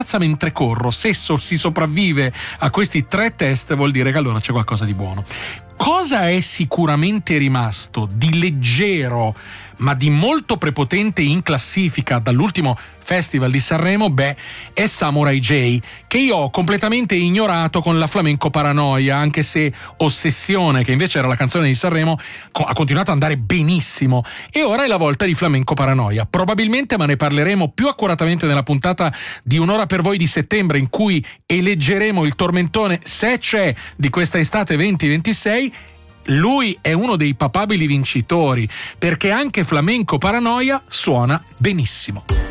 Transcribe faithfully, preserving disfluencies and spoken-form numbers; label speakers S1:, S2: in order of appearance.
S1: mentre corro. Se so, si sopravvive a questi tre test, vuol dire che allora c'è qualcosa di buono. Cosa è sicuramente rimasto di leggero ma di molto prepotente in classifica dall'ultimo Festival di Sanremo? Beh, è Samurai J, che io ho completamente ignorato con la Flamenco Paranoia, anche se Ossessione, che invece era la canzone di Sanremo, ha continuato ad andare benissimo. E ora è la volta di Flamenco Paranoia. Probabilmente, ma ne parleremo più accuratamente nella puntata di Un'ora per voi di settembre, in cui eleggeremo il tormentone, se c'è, di questa estate venti ventisei. Lui è uno dei papabili vincitori, perché anche Flamenco Paranoia suona benissimo.